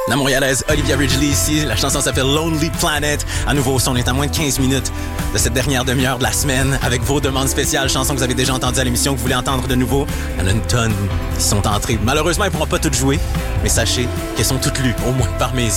La Montréalaise Olivia Ridgely ici. La chanson s'appelle Lonely Planet. À nouveau, on est à moins de 15 minutes de cette dernière demi-heure de la semaine avec vos demandes spéciales, chansons que vous avez déjà entendues à l'émission, que vous voulez entendre de nouveau. Il y en a une tonne qui sont entrées. Malheureusement, ils ne pourront pas toutes jouer, mais sachez qu'elles sont toutes lues, au moins par mes